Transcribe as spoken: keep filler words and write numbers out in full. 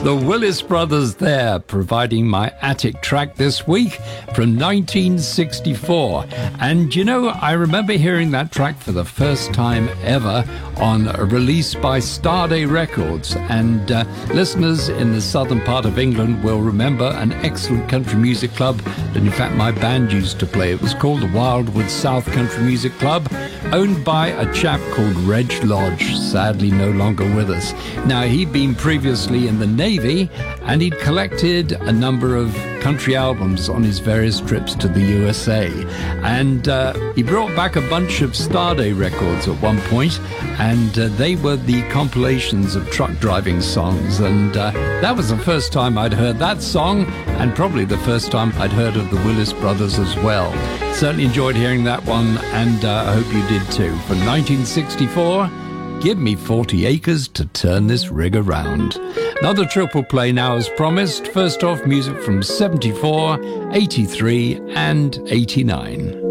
The Willis Brothers there, providing my attic track this week from nineteen sixty-four. And you know, I remember hearing that track for the first time ever on a release by Starday Records. And uh, listeners in the southern part of England will remember an excellent country music club that in fact my band used to play. It was called the Wildwood South Country Music Club, owned by a chap called Reg Lodge, sadly no longer with us. Now, he'd been previously in the Navy and he'd collected a number of country albums on his various trips to the U S A. And uh, he brought back a bunch of Starday records at one point, and uh, they were the compilations of truck driving songs. And uh, that was the first time I'd heard that song, and probably the first time I'd heard of the Willis Brothers as well. Certainly enjoyed hearing that one, and uh, I hope you did too. From nineteen sixty-four, Give Me forty acres to turn this rig around. Another triple play now as promised. First off, music from seventy-four, eighty-three and eighty-nine.